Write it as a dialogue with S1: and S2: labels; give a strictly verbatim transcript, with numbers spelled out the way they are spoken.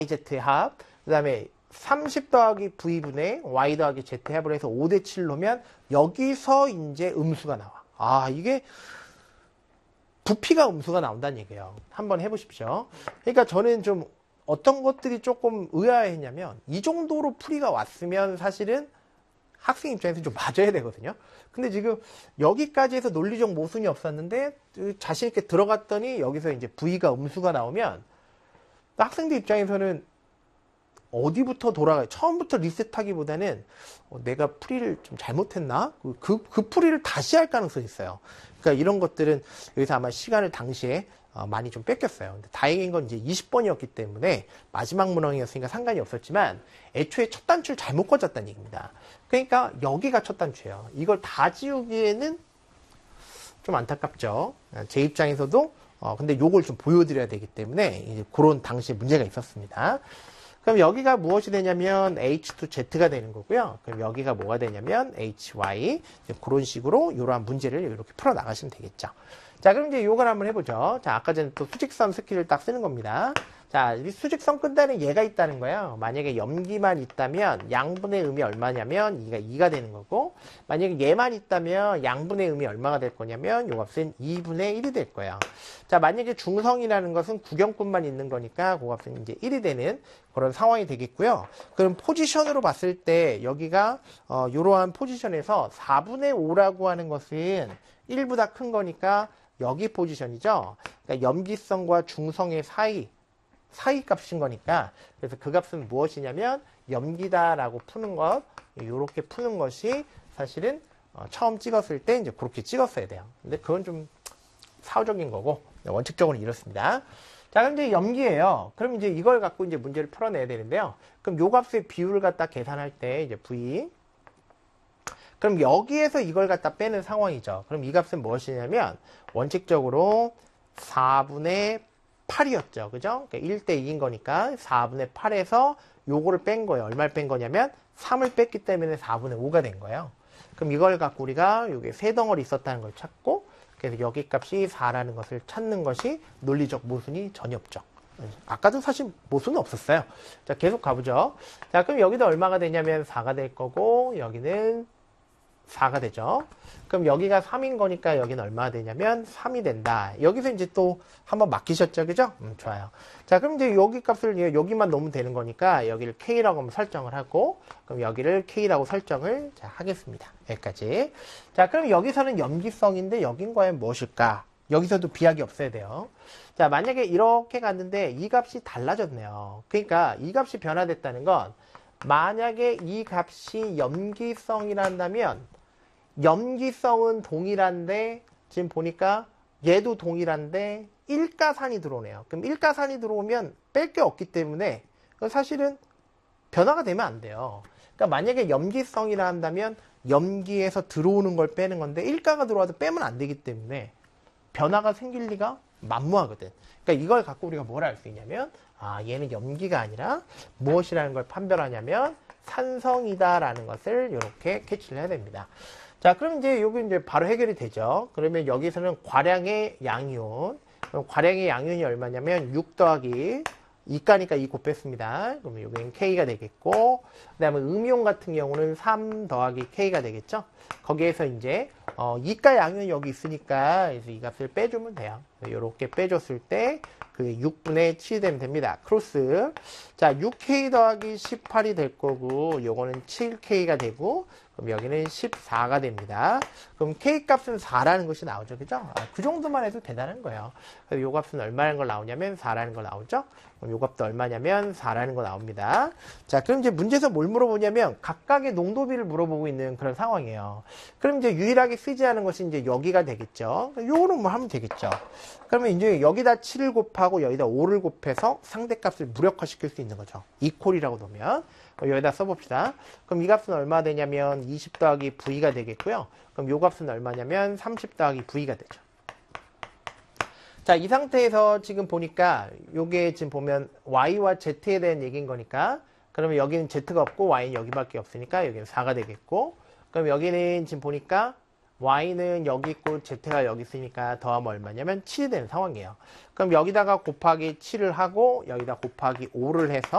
S1: z 합, 그 다음에 삼십 더하기 v분의 y 더하기 z 합을 해서 오 대 칠 놓으면 여기서 이제 음수가 나와. 아, 이게 부피가 음수가 나온다는 얘기예요. 한번 해보십시오. 그러니까 저는 좀 어떤 것들이 조금 의아했냐면 이 정도로 풀이가 왔으면 사실은 학생 입장에서 좀 맞아야 되거든요. 근데 지금 여기까지 해서 논리적 모순이 없었는데 자신 있게 들어갔더니 여기서 이제 v가 음수가 나오면 학생들 입장에서는 어디부터 돌아가요? 처음부터 리셋하기보다는 어, 내가 풀이를 좀 잘못했나? 그, 그, 그 풀이를 다시 할 가능성이 있어요. 그러니까 이런 것들은 여기서 아마 시간을 당시에 어, 많이 좀 뺏겼어요. 근데 다행인 건 이제 이십 번이었기 때문에 마지막 문항이었으니까 상관이 없었지만 애초에 첫 단추를 잘못 꽂았다는 얘기입니다. 그러니까 여기가 첫 단추예요. 이걸 다 지우기에는 좀 안타깝죠. 제 입장에서도 어, 근데 요걸 좀 보여드려야 되기 때문에 이제 그런 당시에 문제가 있었습니다. 그럼 여기가 무엇이 되냐면 에이치 투 제트가 되는 거고요. 그럼 여기가 뭐가 되냐면 에이치 와이. 그런 식으로 이러한 문제를 이렇게 풀어 나가시면 되겠죠. 자, 그럼 이제 요걸 한번 해보죠. 자, 아까 전에 또 수직선 스킬을 딱 쓰는 겁니다. 자, 이 수직선 끝단에 얘가 있다는 거예요. 만약에 염기만 있다면 양분의 음이 얼마냐면 이가 이가 되는 거고, 만약에 얘만 있다면 양분의 음이 얼마가 될 거냐면 요 값은 이분의 일이 될 거예요. 자, 만약에 중성이라는 것은 구경꾼만 있는 거니까 그 값은 이제 일이 되는 그런 상황이 되겠고요. 그럼 포지션으로 봤을 때 여기가 어, 이러한 포지션에서 사분의 오라고 하는 것은 일보다 큰 거니까 여기 포지션이죠. 그러니까 염기성과 중성의 사이 사이 값인 거니까 그래서 그 값은 무엇이냐면 염기다라고 푸는 것, 이렇게 푸는 것이 사실은 어, 처음 찍었을 때 이제 그렇게 찍었어야 돼요. 근데 그건 좀 사후적인 거고 원칙적으로는 이렇습니다. 자, 그럼 이제 염기예요. 그럼 이제 이걸 갖고 이제 문제를 풀어내야 되는데요. 그럼 요 값의 비율을 갖다 계산할 때 이제 v. 그럼 여기에서 이걸 갖다 빼는 상황이죠. 그럼 이 값은 무엇이냐면 원칙적으로 사분의 팔이었죠. 그죠? 그러니까 일 대 이인 거니까 사분의 팔에서 요거를 뺀 거예요. 얼마를 뺀 거냐면 삼을 뺐기 때문에 사분의 오가 된 거예요. 그럼 이걸 갖고 우리가 요게 세 덩어리 있었다는 걸 찾고 그래서 여기 값이 사라는 것을 찾는 것이 논리적 모순이 전혀 없죠. 아까도 사실 모순은 없었어요. 자, 계속 가보죠. 자, 그럼 여기도 얼마가 되냐면 사가 될 거고 여기는 사가 되죠. 그럼 여기가 삼인 거니까 여기는 얼마가 되냐면 삼이 된다. 여기서 이제 또 한번 맡기셨죠. 그죠? 음, 좋아요. 자, 그럼 이제 여기 값을 여기만 넣으면 되는 거니까 여기를 K라고 한번 설정을 하고 그럼 여기를 K라고 설정을 자, 하겠습니다. 여기까지. 자, 그럼 여기서는 염기성인데 여긴 과연 무엇일까? 여기서도 비약이 없어야 돼요. 자, 만약에 이렇게 갔는데 이 값이 달라졌네요. 그러니까 이 값이 변화됐다는 건 만약에 이 값이 염기성이란다면 염기성은 동일한데 지금 보니까 얘도 동일한데 일가산이 들어오네요. 그럼 일가산이 들어오면 뺄 게 없기 때문에 사실은 변화가 되면 안 돼요. 그러니까 만약에 염기성이라 한다면 염기에서 들어오는 걸 빼는 건데 일가가 들어와도 빼면 안 되기 때문에 변화가 생길 리가 만무하거든. 그러니까 이걸 갖고 우리가 뭘 알 수 있냐면 아, 얘는 염기가 아니라 무엇이라는 걸 판별하냐면 산성이다라는 것을 이렇게 캐치를 해야 됩니다. 자, 그럼 이제 여기 이제 바로 해결이 되죠. 그러면 여기서는 과량의 양이온. 그럼 과량의 양이온이 얼마냐면 육 더하기 이가니까 이 곱 뺐습니다. 그러면 여기는 K가 되겠고, 그 다음에 음이온 같은 경우는 삼 더하기 K가 되겠죠. 거기에서 이제, 어, 이가 양이온이 여기 있으니까, 그래서 이 값을 빼주면 돼요. 이렇게 빼줬을 때, 그 육분의 칠이 되면 됩니다. 크로스. 자, 육 케이 더하기 십팔이 될 거고, 요거는 칠 케이가 되고, 그럼 여기는 십사가 됩니다. 그럼 K 값은 사라는 것이 나오죠. 그죠? 아, 그 정도만 해도 대단한 거예요. 그래서 요 값은 얼마라는 걸 나오냐면 사라는 거 나오죠. 그럼 요 값도 얼마냐면 사라는 거 나옵니다. 자, 그럼 이제 문제에서 뭘 물어보냐면 각각의 농도비를 물어보고 있는 그런 상황이에요. 그럼 이제 유일하게 쓰지 않은 것이 이제 여기가 되겠죠. 요거는 뭐 하면 되겠죠. 그러면 이제 여기다 칠을 곱하고 여기다 오를 곱해서 상대값을 무력화시킬 수 있는 거죠. 이퀄이라고 놓으면. 여기다 써봅시다. 그럼 이 값은 얼마 되냐면 이십 더하기 V가 되겠고요. 그럼 요 값은 얼마냐면 삼십 더하기 V가 되죠. 자, 이 상태에서 지금 보니까 요게 지금 보면 Y와 Z에 대한 얘기인 거니까 그러면 여기는 Z가 없고 Y는 여기밖에 없으니까 여기는 사가 되겠고 그럼 여기는 지금 보니까 Y는 여기 있고 Z가 여기 있으니까 더하면 얼마냐면 칠이 되는 상황이에요. 그럼 여기다가 곱하기 칠을 하고 여기다 곱하기 오를 해서